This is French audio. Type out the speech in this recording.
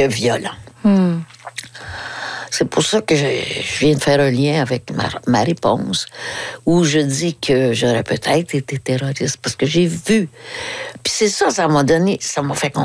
que violent. C'est pour ça que je viens de faire un lien avec ma réponse, où je dis que j'aurais peut-être été terroriste, parce que j'ai vu. Puis c'est ça, ça m'a fait